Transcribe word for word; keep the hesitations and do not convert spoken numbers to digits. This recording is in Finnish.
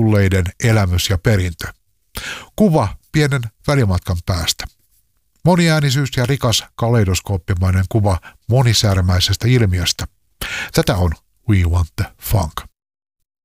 tulleiden elämys ja perintö. Kuva pienen välimatkan päästä. Moniäänisyys ja rikas kaleidoskooppimainen kuva monisärmäisestä ilmiöstä. Tätä on We Want the Funk.